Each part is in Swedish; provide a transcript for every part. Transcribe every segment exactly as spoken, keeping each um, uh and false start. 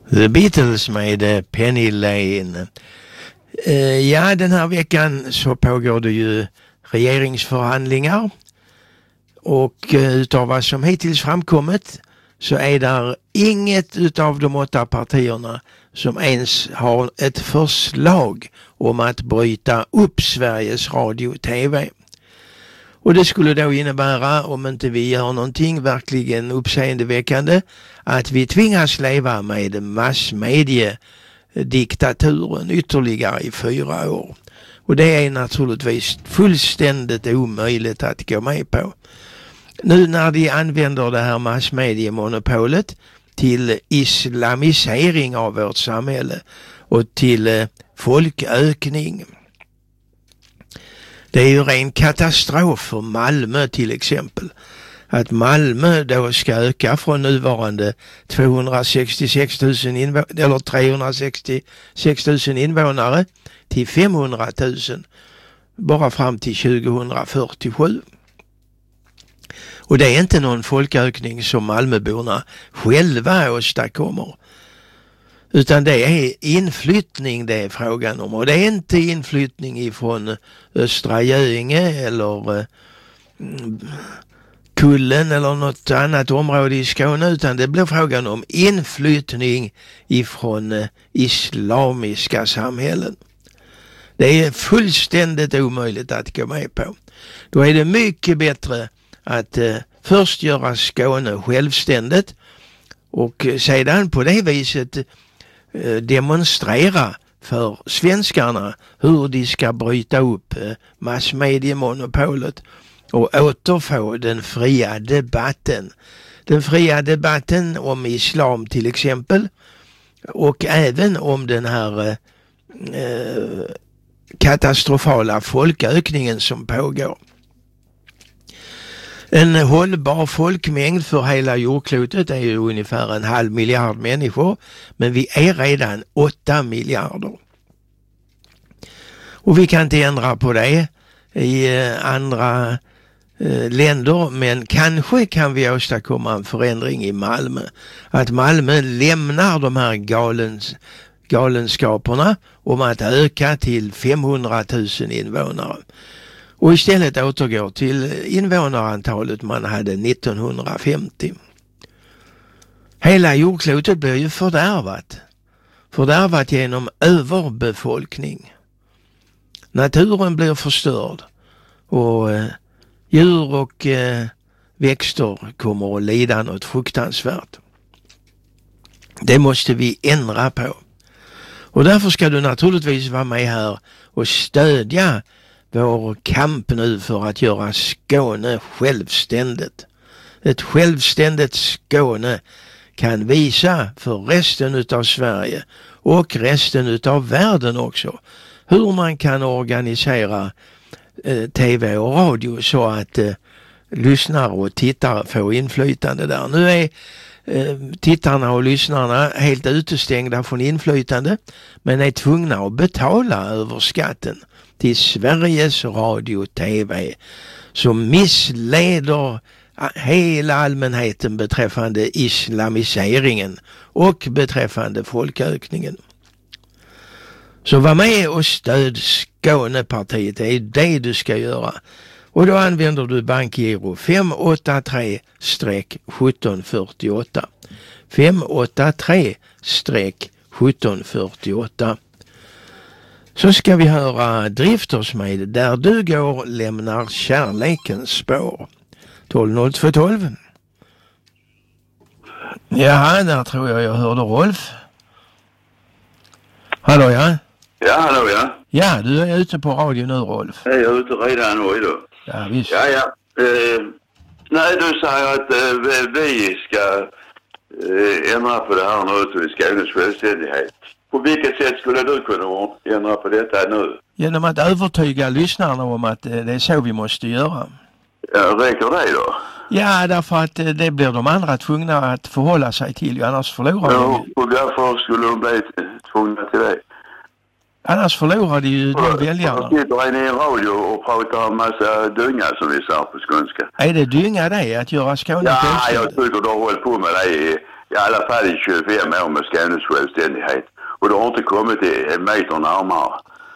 The Beatles med Penny Lane. Uh, ja, den här veckan så pågår det ju regeringsförhandlingar. Och uh, utav vad som hittills framkommit så är där inget utav de åtta partierna som ens har ett förslag om att bryta upp Sveriges Radio och T V. Och det skulle då innebära, om inte vi gör någonting verkligen uppseendeväckande, att vi tvingas leva med massmediediktaturen ytterligare i fyra år. Och det är naturligtvis fullständigt omöjligt att gå med på. Nu när de använder det här massmediemonopolet till islamisering av vårt samhälle och till eh, folkökning. Det är ju ren katastrof för Malmö till exempel. Att Malmö då ska öka från nuvarande tvåhundrasextiosex tusen invå- eller trehundrasextiosex tusen invånare till femhundra tusen bara fram till tjugohundrafyrtiosju. Och det är inte någon folkökning som Malmöborna själva åstadkommer. Utan det är inflyttning det är frågan om. Och det är inte inflyttning ifrån Östra Göinge eller eh, Kullen eller något annat område i Skåne. Utan det blir frågan om inflyttning ifrån eh, islamiska samhällen. Det är fullständigt omöjligt att gå med på. Då är det mycket bättre att eh, först göra Skåne självständigt och sedan på det viset eh, demonstrera för svenskarna hur de ska bryta upp eh, massmediemonopolet och återfå den fria debatten. Den fria debatten om islam till exempel och även om den här eh, katastrofala folkökningen som pågår. En hållbar folkmängd för hela jordklotet är ju ungefär en halv miljard människor, men vi är redan åtta miljarder. Och vi kan inte ändra på det i andra eh, länder, men kanske kan vi åstadkomma en förändring i Malmö. Att Malmö lämnar de här galens, galenskaperna om att öka till femhundra tusen invånare. Och istället återgår till invånarantalet man hade nittonhundrafemtio. Hela jordklotet blir ju fördärvat. Fördärvat genom överbefolkning. Naturen blir förstörd. Och eh, djur och eh, växter kommer att lida något fruktansvärt. Det måste vi ändra på. Och därför ska du naturligtvis vara med här och stödja vår kamp nu för att göra Skåne självständigt. Ett självständigt Skåne kan visa för resten utav Sverige och resten utav världen också hur man kan organisera eh, tv och radio så att eh, lyssnare och tittare får inflytande där. Nu är eh, tittarna och lyssnarna helt utestängda från inflytande men är tvungna att betala över skatten till Sveriges Radio och T V som missleder hela allmänheten beträffande islamiseringen och beträffande folkökningen. Så var med och stöd Skånepartiet, det är det du ska göra. Och då använder du bankgiro fem åtta tre sjutton fyrtioåtta. fem åtta tre sjutton fyrtioåtta. Så ska vi höra Drifters med Där du går lämnar kärlekens spår. tolv noll två tolv. Jaha, där tror jag jag hörde Rolf. Hallå ja? Ja, hallå ja. Ja, du är ute på radio nu Rolf. Jag är ute redan nu då. Ja, visst. Ja, ja. Eh, nej, du säger att eh, vi ska eh, ändra på det här nu till Skånes självständighet. På vilket sätt skulle du kunna ändra på detta nu? Genom att övertyga lyssnarna om att eh, det är så vi måste göra. Ja, räcker det då? Ja, därför att eh, det blir de andra tvungna att förhålla sig till, annars förlorar ja, de ju. Och därför skulle de bli tvungna till det. Annars förlorar de ju de väljarna. De sitter i en radio och pratar en massa dynga som vi sa på skånska. Är det dynga det att göra Skåne Ja, självständigt? jag tycker de har hållit på med det i, i alla fall i tjugofem år med Skånes självständighet. Och det har inte kommit en meter närmare.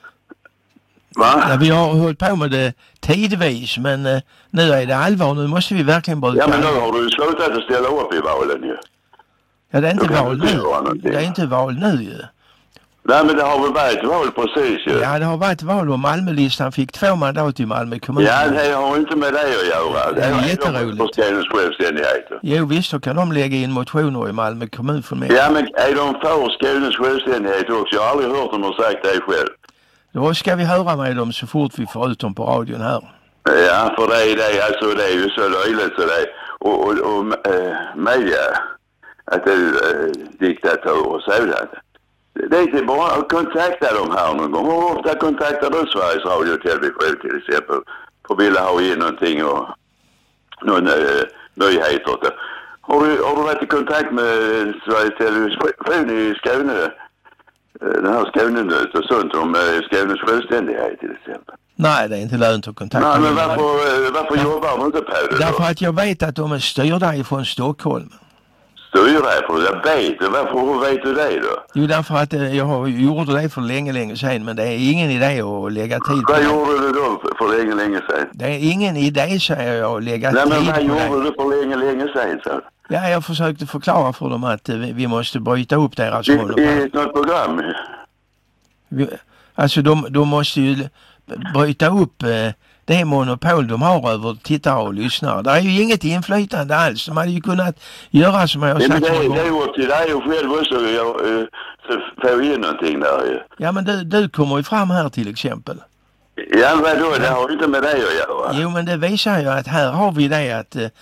Va? Ja, vi har hållit på med det tidvis, men eh, nu är det allvar. Nu måste vi verkligen bryta. Ja, men nu har du slutat att ställa upp i valen ju. Ja, det är inte val nu. Det är inte val nu ju. Nej, men det har väl varit val precis ju. Ja, det har varit val och Malmölistan fick två mandat i Malmö kommun. Ja, det har inte med det att göra. Det är, det är jätteroligt. För Skånes självständighet. Jo, visst, då kan de lägga in motioner i Malmö kommun för mig. Ja, men är de för Skånes självständighet också? Jag har aldrig hört dem ha sagt det själv. Då ska vi höra med dem så fort vi får ut dem på radion här. Ja, för det är det, alltså det är ju så löjligt så det och, och, och äh, media, att det är äh, diktatur och sådant. Det är inte bara att kontakta dem här någon gång. Hur ofta kontaktar du Sveriges Radio och Television till exempel för att vilja ha in någonting och någon äh, nyheter? Har du, har du varit i kontakt med Sveriges Television i Skåne? Den här Skåne-nytt och sånt om Skånes självständighet till exempel. Nej, det är inte lönt att kontakta. Nej, men varför, varför ja. jobbar du inte på det då? Därför att jag vet att de är styrda ifrån Stockholm. Styrda ifrån? Jag vet det. Varför hur vet du det då? Jo, därför att jag gjorde det för länge, länge sedan. Men det är ingen idé att lägga tid på vad det. Vad gjorde du då för länge, länge sedan? Det är ingen idé, säger jag, att lägga Nej, tid på det. Nej, men vad gjorde du för länge, länge sedan så? Ja, jag försökte förklara för dem att vi, vi måste bryta upp deras roll. I, I något program? Vi, alltså de, de måste ju bryta upp eh, det monopol de har över tittare och lyssnare. Det är ju inget inflytande alls. De hade ju kunnat göra som jag har sagt. Ja, men det, det är ju upp till dig och själv också att få in någonting där ju. Ja, men du, du kommer ju fram här till exempel. Ja, men då, det har inte med det att göra. Jo, men det visar ju att här har vi det att eh,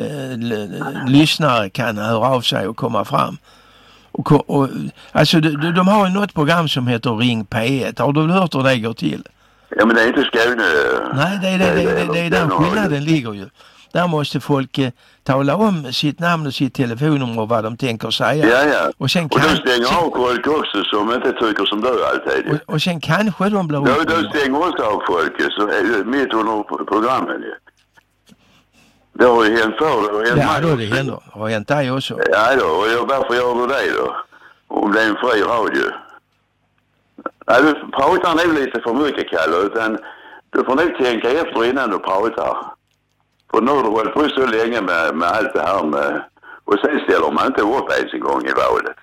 l- lyssnare kan höra av sig och komma fram. Och, och, alltså de, de har ju något program som heter Ring P ett. Har du hört hur det går till? Ja, men det är inte Skåne. Nej, det är, det, det, det, det är där skillnaden ligger ju. Där måste folk eh, tala om sitt namn och sitt telefonnummer och vad de tänker säga. Ja, ja. Och sen kan, och du stänger sen, av folk också som inte tycker som du alltid. Och, och sen kanske de blir... Ja, du stänger också av folk så är mitt under programmen ju. Det har ju hänt förr. Ja, då det händer. Det har hänt dig också. Ja då, och varför gör du det då? Om det är en fri radio. Ja, du pratar nog lite för mycket, Kalle, utan du får nog tänka efter innan du pratar. För nu har du hållit på så länge med, med allt det här med... Och sen ställer man inte upp ens en gång i valet.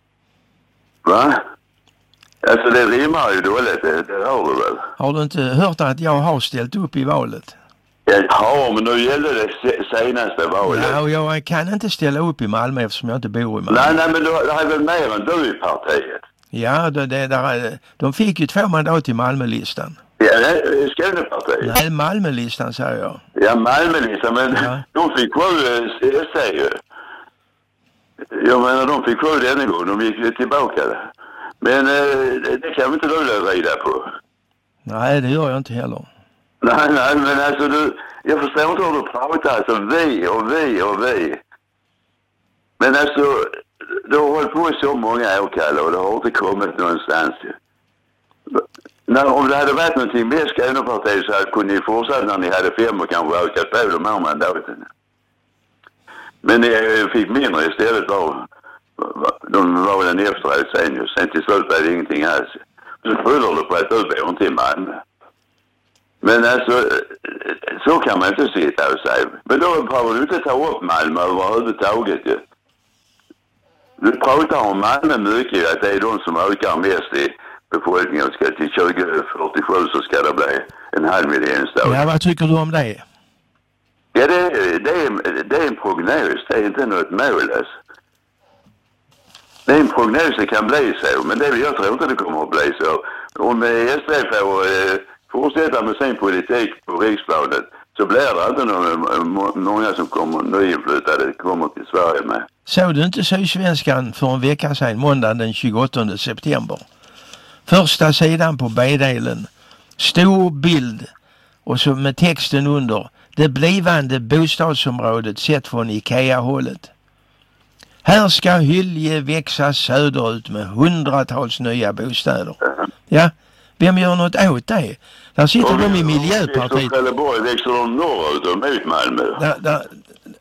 Va? Alltså det rimmar ju dåligt, det, det hör du väl? Har du inte hört att jag har ställt upp i valet? Ja, men nu gäller det senaste valet. Ja, och jag kan inte ställa upp i Malmö eftersom jag inte bor i Malmö. Nej, nej, men du, det är väl mer än du i partiet? Ja, det, det, där, de fick ju två mandat i Malmölistan. Ja, det är Skånepartiet. Nej, Malmölistan säger jag. Ja, Malmölistan, men ja. De fick sju S D ju. Jag menar, de fick sju denna gång, de gick tillbaka. Men det, det kan inte du rida på. Nej, det gör jag inte heller. Nej, nej, men alltså du, jag förstår inte hur du pratar, alltså vi och vi och vi. Men alltså, du har hållit på så många år, Kalle, och det har inte kommit någonstans. När, om det hade varit någonting med Skånepartiet så kunde ni fortsätta när ni hade fem och kanske ökat på de här mandaten. Men ni fick mindre istället var, de var den efteråt sen ju. Sen till slut var det ingenting alls. Så skyller du på att du bor inte i Malmö. Men alltså, så kan man inte sitta och säga. Men då behöver du inte ta upp Malmö överhuvudtaget ju. Du pratar om Malmö mycket, att det är de som ökar mest i befolkningen. Ska till tjugo fyrtiosju så ska det bli en halv miljon stad. Ja, vad tycker du om det? Ja, det, det, är, det är en prognos. Det är inte något mål alltså. Det är en prognos, det kan bli så. Men det, jag tror inte det kommer att bli så. Om S D får eh, fortsätta med sin politik på riksplanet så blir det inte någon, många som kommer nyinflyttade kommer till Sverige med. Såg du inte Sydsvenskan för en vecka sedan, måndag den tjugoåttonde september? Första sidan på B-delen. Stor bild och så med texten under. Det blivande bostadsområdet sett från Ikea-hållet. Här ska Hylje växa söderut med hundratals nya bostäder. Ja, vem gör något åt det? Där sitter och de i Miljöpartiet. Trelleborg växer de norrut och mot Malmö. Där, där,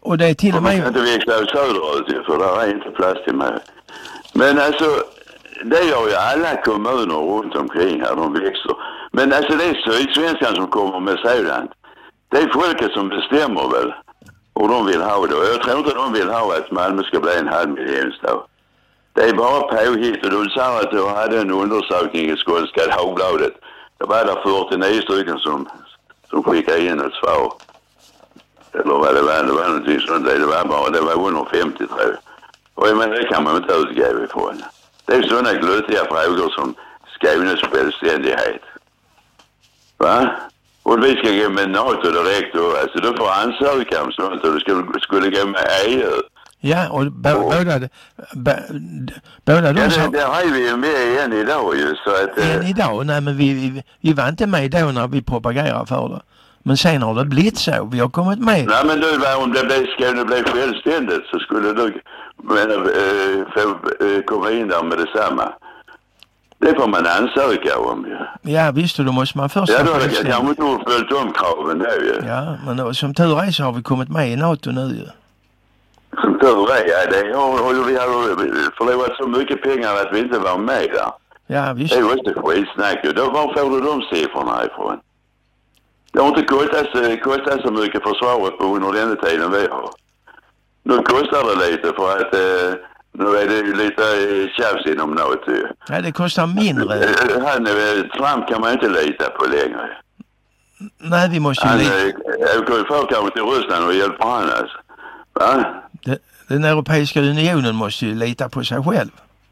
och det är till och med... Man kan inte växla söderut, för där är inte plats till mig. Men alltså, det gör ju alla kommuner runt omkring här, de växer. Men alltså det är Sydsvenskan som kommer med sådant. Det är folket som bestämmer väl. Och de vill ha det. Och jag tror inte de vill ha att Malmö ska bli en halv miljon stå. Det är bara påhitt. Och du sa att du hade en undersökning i Skånska Dagbladet. Det var där fyrtionio stycken som, som skickade in ett svar. Eller vad det var, det var någonting sånt. Det var bara, det var under femtio tror jag. Och jag menar, det kan man inte utgå ifrån. Det är sådana glötiga frågor som Skånes självständighet. Va? Och vi ska gå med NATO direkt då. Alltså du får ansöka om sånt och du skulle, skulle gå med E U. Ja, och b- och, båda, b- båda de ja, som... det, det har vi ju med igen idag ju. Så att, igen idag? Nej, men vi, vi, vi var inte med då när vi propagerar för det. Men sen har det blivit så. Vi har kommit med. Nej, men du, om det blev, Skåne blev självständigt så skulle du men, äh, få äh, komma in där med detsamma. Det får man ansöka om ju. Ja, visst, då måste man först... Ja, då har jag kanske inte uppfyllt om kraven då ju. Ja, men då, som tur är så har vi kommit med i NATO nu ju. Som tur är, ja, det har vi har förlorat så mycket pengar att vi inte var med där. Ja, visst. Det är ju inte skitsnack ju. Då, var får du de siffrorna ifrån? Det har inte kostat, kostat så mycket försvaret på under den tiden vi har. Nu kostar det lite för att eh, nu är det ju lite tjafs inom NATO. Ja, det kostar mindre. Han, Trump kan man inte lita på längre. Nej, vi måste ju han, lita. Han går ju för kanske till Ryssland och hjälper han alltså. Va? Det, den Europeiska unionen måste ju lita på sig själv.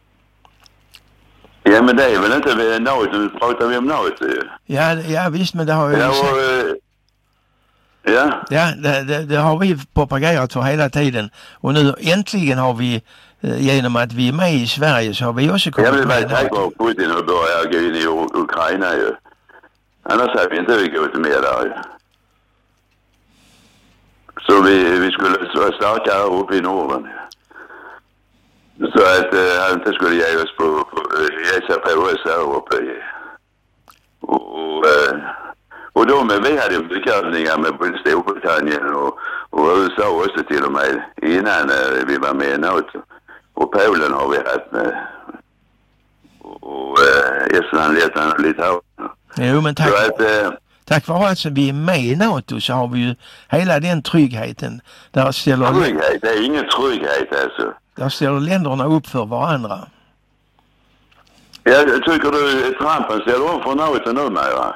Ja, men det är väl inte NATO, nu pratar vi om NATO ju. Ja, ja visst, men det har ju... Ja, och, ja. Ja, det, det, det har vi propagerat för hela tiden. Och nu äntligen har vi, genom att vi är med i Sverige, så har vi också kommit med. Ja, men med. tack vare Putin och börjar gå in i Ukraina ju. Annars hade vi inte gått med där ju. Så vi, vi skulle vara starkare uppe i Norden. Så att uh, han inte skulle ge oss på, på, ge sig på oss här uppe. Och, uh, och då med vi hade mycket övningar med både Storbritannien och, och U S A också till och med innan uh, vi var med i NATO. Och Polen har vi haft med. Och uh, Estland, Lettland och Litauen. Jo, men tack. Så att, uh, Tack vare att vi är med i NATO så har vi ju hela den tryggheten. Där ställer trygghet? Det är ingen trygghet alltså. Där ställer länderna upp för varandra. Ja, tycker du Trump ställer upp för NATO numera?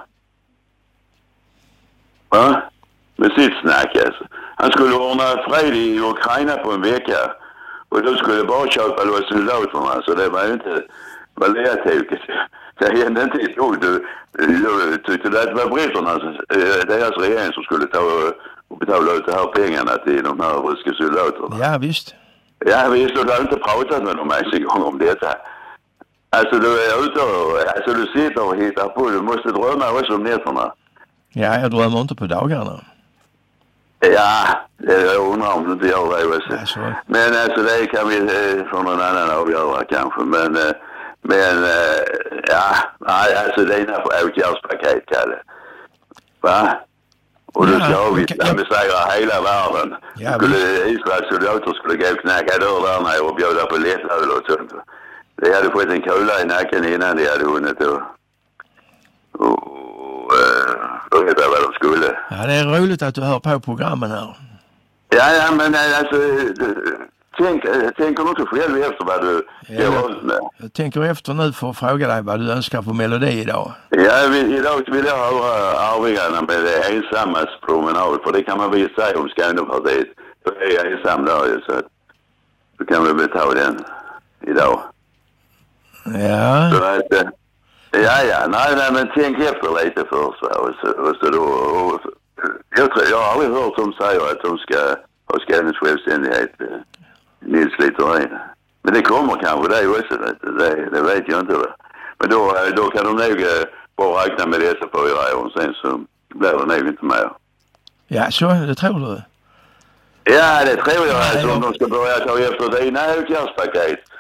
Va? Med sitt snack alltså. Han skulle ordna fred i Ukraina på en vecka. Och då skulle bara köpa loss soldaterna. Så det var ju inte... var lätokigt. Det hände inte ett ord. Jag tyckte att det var britterna, deras regering som skulle ta och betala ut de här pengarna till de här ryska soldaterna. Ja, visst. Ja, visst. Och du har inte pratat med dem ens en gång om detta. Alltså du är ute och, alltså du sitter och hittar på. Du måste drömma också om nätterna. Ja, jag drömmer inte på dagarna. Ja, jag undrar om du inte gör det också. Ja, men alltså det kan vi för någon annan avgöra kanske. Men... Men, äh, ja, nej, alltså det är en åtgärdspaket, Kalle. Va? Och då ska ja, vi besegra hela världen. Ja, skulle Israels soldater skulle gå och knacka dörr där nere och bjuda på lättöl och sånt. Det hade fått en kula i nacken innan de hade hunnit och... Och... Och vet jag vad de skulle. Ja, det är roligt att du hör på programmen här. Ja, ja, men alltså... Tänk, tänker du inte själv efter vad du ja, jag, med? Jag tänker efter nu för att fråga dig vad du önskar för melodi idag. Ja, vi, idag vill jag höra Arvingarna med det ensammas promenad. För det kan man väl säga om Skånepartiet. Då är jag ensam där så då kan vi väl ta den idag. Ja. Så att, ja, ja, nej, nej, men tänk efter lite först. Och så, och så då, och, jag, tror, jag har aldrig hört dem säga att de ska ha Skånes självständighet. Nils Littorin. Men det kommer kanske det också, det, det vet jag inte. Men då, då kan de nog bara räkna med dessa fyra år, sen så blir det nog inte mer. Ja, så det tror du? Ja, det tror jag. Alltså, om de ska börja ta efter dina åtgärdspaket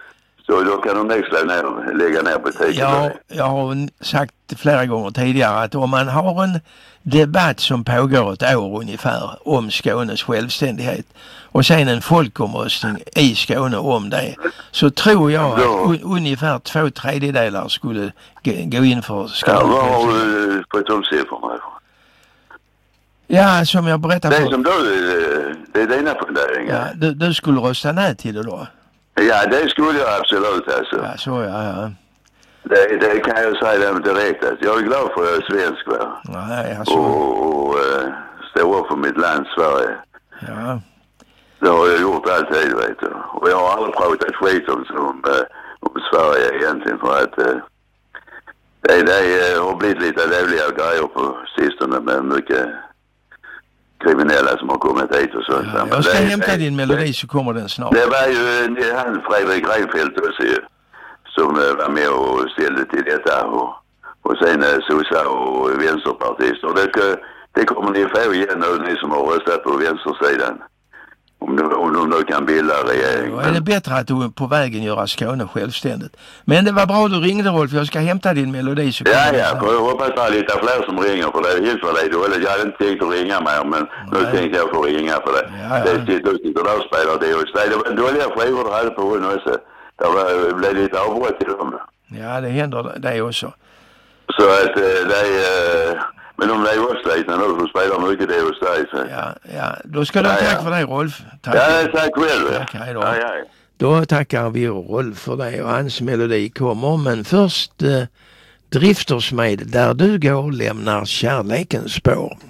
Så då kan de extra ner, lägga ner butiken. Ja, jag har sagt flera gånger tidigare att om man har en debatt som pågår ett år ungefär om Skånes självständighet och sen en folkomröstning i Skåne om det, så tror jag att un- ungefär två tredjedelar skulle g- gå in för Skåne. Ja, vad har du fått de siffrorna ifrån? Ja, som jag berättade Det för... som du, det är dina funderingar. Ja, du, du skulle rösta nej till det då? Ja, det skulle jag absolut alltså. Ja, så ja, ja. Det, det kan jag säga direkt. Alltså. Jag är glad för att jag är svensk, va? Ja, ja, så. Och, och uh, stå upp för mitt land Sverige. Ja. Det har jag gjort alltid, vet du. Och jag har aldrig pratat skit om, om, uh, om Sverige egentligen för att uh, det, det uh, har blivit lite dåliga grejer på sistone med mycket kriminella som har kommit hit och sånt. Ja, jag ska det, hämta det, din melodi så kommer den snart. Det var ju han Fredrik Reinfeldt också ju, som uh, var med och ställde till detta och, och sen uh, sossar och vänsterpartister. Det, det kommer ni få igen nu, ni som har röstat på vänstersidan. Om du, om du nu kan bilda regering. Ja, är det bättre att du är på vägen göra Skåne självständigt. Men det var bra du ringde, Rolf. Jag ska hämta din melodi så ja, ja. För jag hoppas att lite fler som ringer för det är helt för dig dåligt. Jag hade inte tänkt att ringa mer, men nej. Nu tänkte jag få ringa för det. Ja, ja. Det sitter, du sitter där och spelar det hos dig. Det var dåliga skivor du hade på hon också. Det var, blev lite avbrott i dem. Ja, det händer det också. Så att det är... Men de är ju också lite nu som spelar mycket det hos dig. Så. Ja, ja. Då ska du ha ja, tack ja. för dig, Rolf. Tack. Ja, tack själv. Tack, hej då. Ja, ja. Då tackar vi Rolf för dig och hans melodi kommer. Men först eh, Driftersmed, där du går lämnar kärlekens spår.